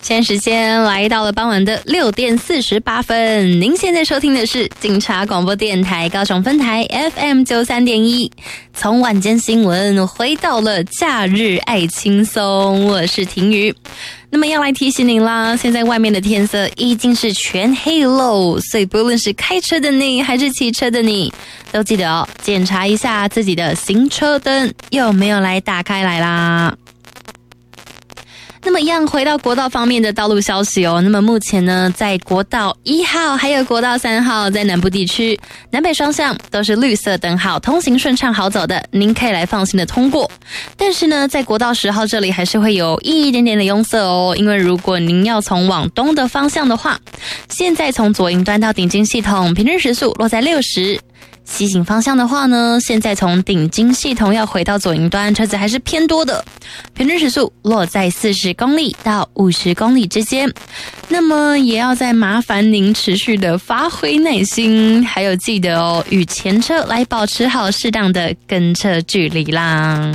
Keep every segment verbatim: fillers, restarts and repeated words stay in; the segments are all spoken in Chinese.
现在时间来到了傍晚的六点四十八分，您现在收听的是警察广播电台高雄分台 F M 九三点一。从晚间新闻回到了假日爱轻松，我是婷宇。那么要来提醒您啦，现在外面的天色已经是全黑喽，所以不论是开车的你还是骑车的你，都记得哦，检查一下自己的行车灯有没有来打开来啦。那么一样回到国道方面的道路消息哦，那么目前呢，在国道一号还有国道三号在南部地区南北双向都是绿色灯号，通行顺畅好走的，您可以来放心的通过。但是呢，在国道十号这里还是会有一点点的拥塞哦，因为如果您要从往东的方向的话，现在从左营端到顶金系统平均时速落在六十。西行方向的话呢，现在从顶金系统要回到左营端，车子还是偏多的，平均时速落在四十公里到五十公里之间。那么也要再麻烦您持续的发挥耐心，还有记得哦，与前车来保持好适当的跟车距离啦。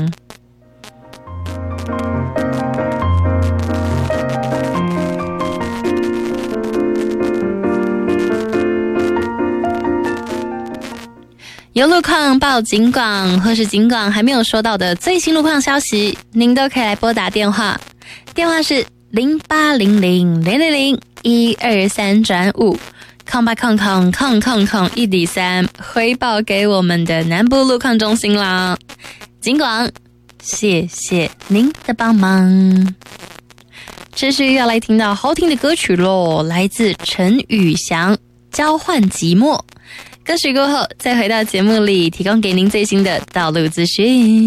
有路况报警广，或是警广还没有收到的最新路况消息，您都可以来拨打电话，电话是零八零零零零零一二三转五，空八空空空空空一底三，回报给我们的南部路况中心啦。警广，谢谢您的帮忙。这是要来听到好听的歌曲咯，来自陈宇翔，交换寂寞。歌曲过后，再回到节目里，提供给您最新的道路资讯。